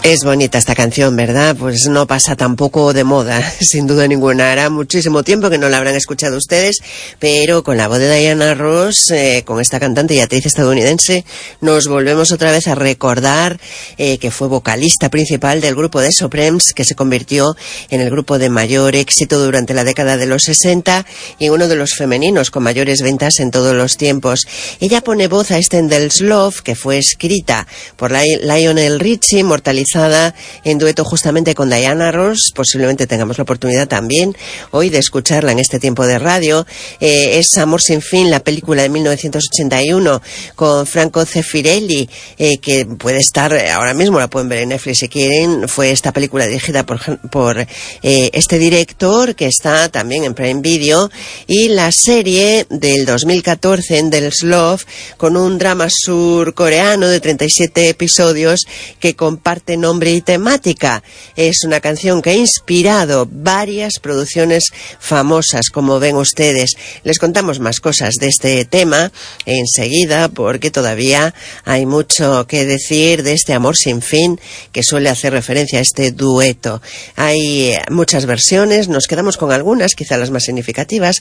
Es bonita esta canción, ¿verdad? Pues no pasa tampoco de moda, sin duda ninguna. Hará muchísimo tiempo que no la habrán escuchado ustedes, pero con la voz de Diana Ross, con esta cantante y actriz estadounidense, nos volvemos otra vez a recordar que fue vocalista principal del grupo The Supremes, que se convirtió en el grupo de mayor éxito durante la década de los 60 y uno de los femeninos con mayores ventas en todos los tiempos. Ella pone voz a Extended Love, que fue escrita por Lionel Richie, inmortalizada en dueto justamente con Diana Ross. Posiblemente tengamos la oportunidad también hoy de escucharla en este tiempo de radio. Es Amor sin fin, la película de 1981 con Franco Zeffirelli, que puede estar ahora mismo, la pueden ver en Netflix si quieren. Fue esta película dirigida por este director, que está también en Prime Video, y la serie del 2014, Endless Love, con un drama surcoreano de 37 episodios que comparten nombre y temática. Es una canción que ha inspirado varias producciones famosas, como ven ustedes. Les contamos más cosas de este tema enseguida, porque todavía hay mucho que decir de este Amor sin fin, que suele hacer referencia a este dueto. Hay muchas versiones, nos quedamos con algunas, quizá las más significativas.